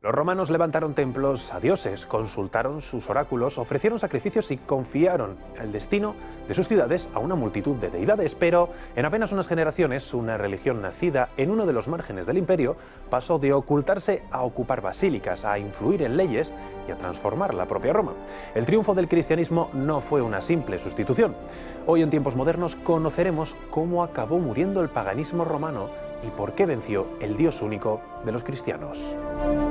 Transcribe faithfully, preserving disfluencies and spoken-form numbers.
Los romanos levantaron templos a dioses, consultaron sus oráculos, ofrecieron sacrificios y confiaron el destino de sus ciudades a una multitud de deidades. Pero en apenas unas generaciones, una religión nacida en uno de los márgenes del imperio pasó de ocultarse a ocupar basílicas, a influir en leyes y a transformar la propia Roma. El triunfo del cristianismo no fue una simple sustitución. Hoy, en tiempos modernos, conoceremos cómo acabó muriendo el paganismo romano y por qué venció el Dios único de los cristianos.